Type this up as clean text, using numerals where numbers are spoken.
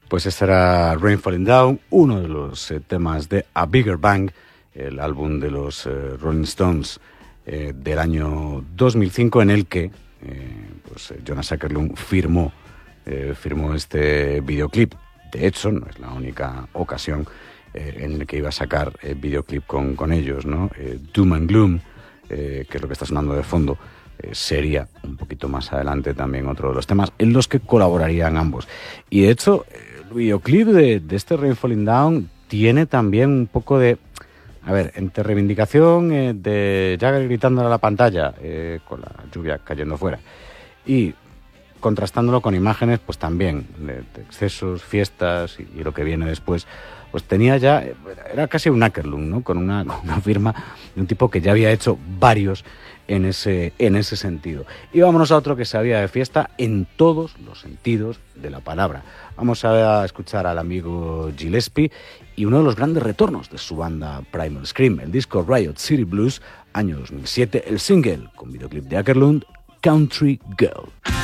Pues este era Rain Falling Down, uno de los temas de A Bigger Bang, el álbum de los Rolling Stones del año 2005, en el que Jonas Åkerlund firmó este videoclip. De hecho, no es la única ocasión en la que iba a sacar videoclip con ellos, ¿no? Doom and Gloom, que es lo que está sonando de fondo, sería un poquito más adelante también otro de los temas en los que colaborarían ambos. Y de hecho, el videoclip de este Rain Falling Down tiene también un poco de, entre reivindicación de Jagger gritándole a la pantalla con la lluvia cayendo fuera y contrastándolo con imágenes pues también de excesos, fiestas y lo que viene después, pues tenía ya, era casi un Åkerlund, ¿no? Con una firma de un tipo que ya había hecho varios en ese sentido. Y vámonos a otro que sabía de fiesta en todos los sentidos de la palabra. Vamos a escuchar al amigo Gillespie y uno de los grandes retornos de su banda Primal Scream, el disco Riot City Blues, año 2007, el single con videoclip de Åkerlund, Country Girl.